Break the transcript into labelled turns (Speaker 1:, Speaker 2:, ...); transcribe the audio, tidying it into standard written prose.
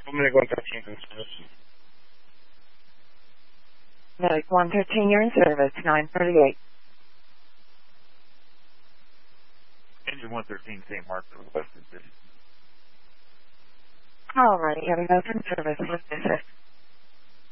Speaker 1: Medic 113 in service.
Speaker 2: Medic 113, you're in service, 938.
Speaker 3: Engine 113, St. Mark, requested.
Speaker 2: All right, you have a note in service with this.